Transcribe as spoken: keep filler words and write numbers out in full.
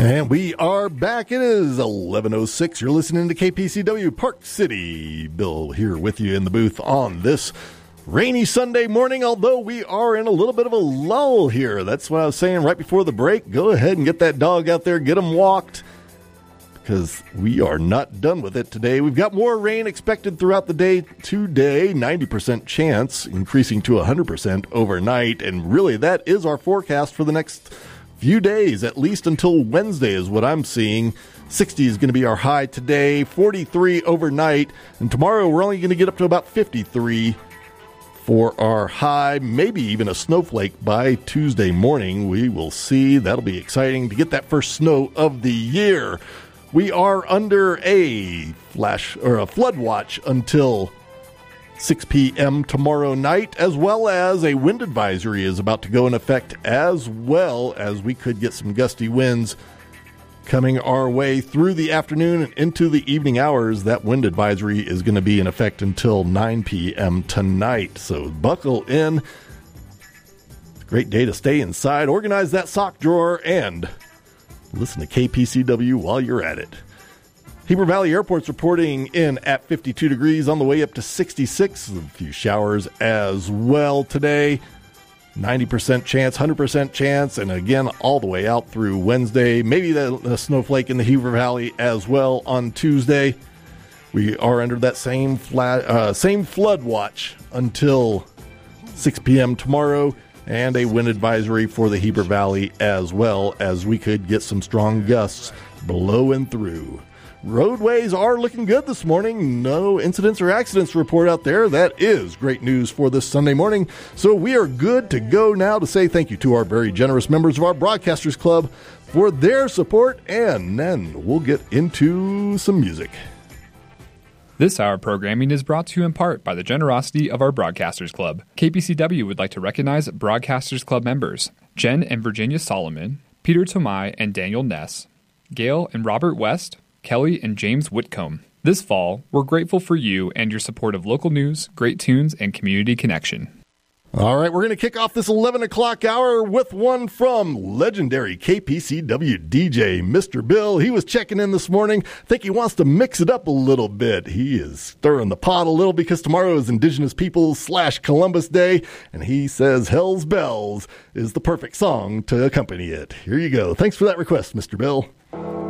And we are back. It is eleven oh six. You're listening to K P C W Park City. Bill here with you in the booth on this rainy Sunday morning, although we are in a little bit of a lull here. That's what I was saying right before the break. Go ahead and get that dog out there, get him walked, because we are not done with it today. We've got more rain expected throughout the day today, ninety percent chance, increasing to one hundred percent overnight. And really, that is our forecast for the next few days, at least until Wednesday is what I'm seeing. sixty is going to be our high today, forty-three overnight, and tomorrow we're only going to get up to about fifty-three for our high, maybe even a snowflake by Tuesday morning. We will see. That'll be exciting to get that first snow of the year. We are under a flash or a flood watch until six p.m. tomorrow night, as well as a wind advisory is about to go in effect, as well as we could get some gusty winds coming our way through the afternoon and into the evening hours. That wind advisory is going to be in effect until nine p.m. tonight, so buckle in. It's a great day to stay inside, organize that sock drawer, and listen to K P C W while you're at it. Heber Valley Airport's reporting in at fifty-two degrees, on the way up to sixty-six. A few showers as well today. ninety percent chance, one hundred percent chance, and again, all the way out through Wednesday. Maybe the, the snowflake in the Heber Valley as well on Tuesday. We are under that same flat, uh, same flood watch until six p.m. tomorrow, and a wind advisory for the Heber Valley, as well as we could get some strong gusts blowing through. Roadways are looking good this morning. No incidents or accidents to report out there. That is great news for this Sunday morning. So we are good to go now to say thank you to our very generous members of our Broadcasters Club for their support, and then we'll get into some music. This hour programming is brought to you in part by the generosity of our Broadcasters Club. K P C W would like to recognize Broadcasters Club members Jen and Virginia Solomon, Peter Tomai and Daniel Ness, Gail and Robert West, Kelly and James Whitcomb. This fall, we're grateful for you and your support of local news, great tunes, and community connection. All right, we're going to kick off this eleven o'clock hour with one from legendary K P C W D J, Mister Bill. He was checking in this morning. I think he wants to mix it up a little bit. He is stirring the pot a little because tomorrow is Indigenous Peoples slash Columbus Day, and he says Hell's Bells is the perfect song to accompany it. Here you go. Thanks for that request, Mister Bill.